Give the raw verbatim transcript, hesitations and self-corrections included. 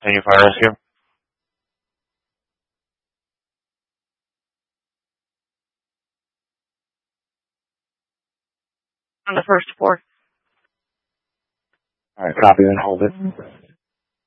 Any fire rescue? On the first floor. All right, copy and hold it.